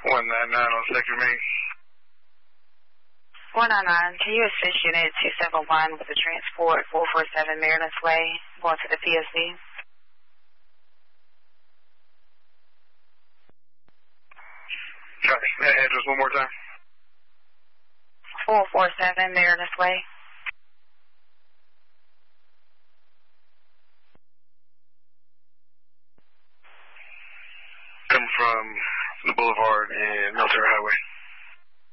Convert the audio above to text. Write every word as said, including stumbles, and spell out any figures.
one nine nine on Sector Main. one nine nine, can you assist Unit two seven one with the transport four four seven Maryland's Way, going to the P S C? Copy. That address one more time. four four seven Maryland's Way. Coming from the Boulevard and Military Highway.